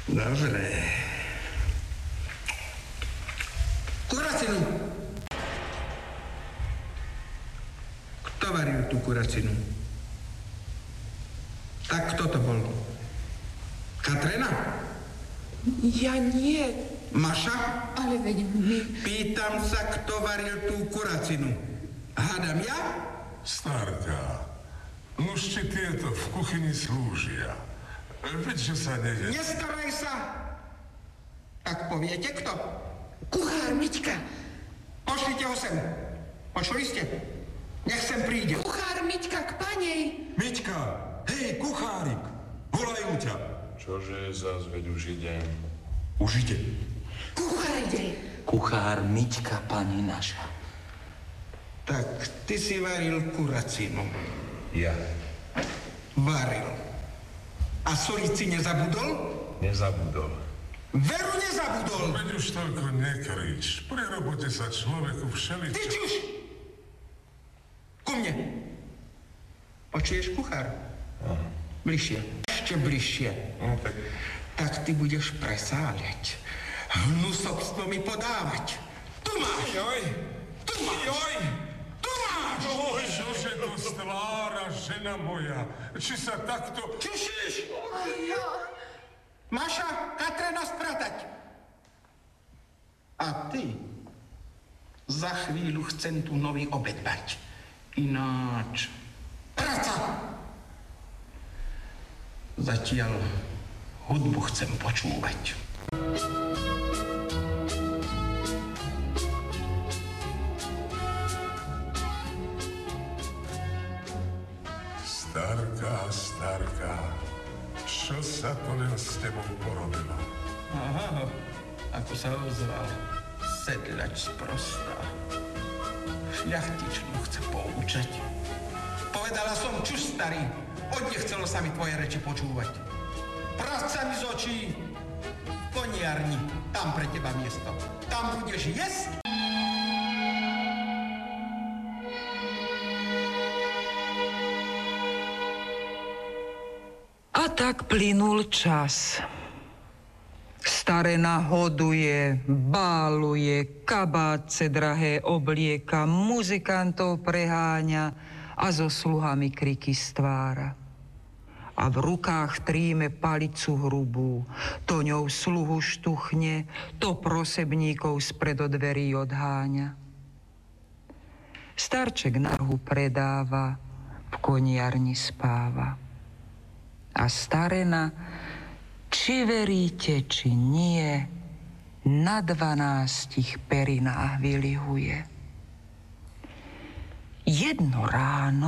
Dobre. Kuracinu. Kto varil tú kuracinu? Tak kto to bol? Katrina? Ja nie. Maša? Ale veď my... Pýtam sa, kto varil tú kuracinu. Hádam ja? Starka, nuž ti tieto v kuchyni slúžia. Veď, že sa neje... Nestaraj sa! Tak poviete, kto? Kuchár Miťka. Pošlite ho sem. Počuli ste? Nech sem príde. Kuchár Miťka k panej. Miťka, hej, kuchárik, volajú ťa. Čože zas, veď už idem. Už ide. Kuchár ide. Kuchár Miťka, pani naša. Tak, ty si varil kuracinu. Ja. Varil. A soliť si nezabudol? Nezabudol. Veru nezabudol! Veď už toľko nekrič. Pri robote sa človeku všeličo... Ty čuš! Ku mne. Počuješ, kuchár? Bližšie. Ešte bližšie. No tak... Tak ty budeš presáľať. Hnusovstvo mi podávať. Tu máš! Joj! Tu máš! Joj! Tu máš! Oj, čože to stvára, žena moja? Či sa takto... Čušíš? Maša, Katrina spratať. A ty za chvíľu chcem tu nový obed mať. Ináč. Práca! Zatiaľ hudbu chcem počúvať. Starka, čo sa to len s tebou porobilo? Aha, ako sa ozval. Sedľač sprostá. Šľachtič mu chce poučať. Povedala som, čuš starý, odnechcelo sa mi tvoje reči počúvať. Prasť sa mi z očí. V koniarni, tam pre teba miesto. Tam budeš jesť. A tak plynul čas. Starena hoduje, báluje, kabátce drahé oblieka, muzikantov preháňa a so sluhami kriky stvára. A v rukách tríme palicu hrubú, to ňou sluhu štuchne, to prosebníkov spred od dverí odháňa. Starček narhu predáva, v koniarni spáva. A starena, či veríte, či nie, na 12 perinách vylihuje. Jedno ráno